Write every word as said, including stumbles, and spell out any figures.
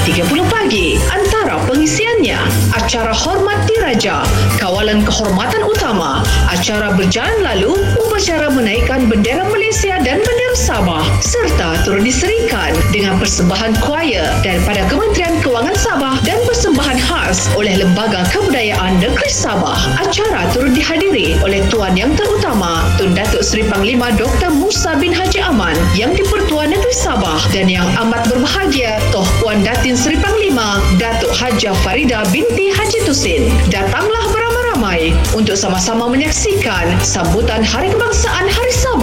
tiga puluh pagi. Antara pengisiannya, acara hormat diraja, kawalan kehormatan utama, acara berjalan lalu, upacara menaikkan bendera Malaysia dan bendera Sabah, serta turut diserikan dengan persembahan choir daripada Kementerian Kewangan Sabah dan persembahan khas oleh Lembaga Kebudayaan Negeri Sabah. Acara turut dihadiri oleh Tuan Yang Terutama Tun Datuk Seri Panglima Doktor Musa bin Haji Aman Yang di-Pertua Negeri Sabah dan yang amat berbahagia Toh Puan Datin Seri Panglima Datuk Hajah Farida binti Haji Tusin. Datanglah beramai-ramai untuk sama-sama menyaksikan sambutan Hari Kebangsaan Hari Sabah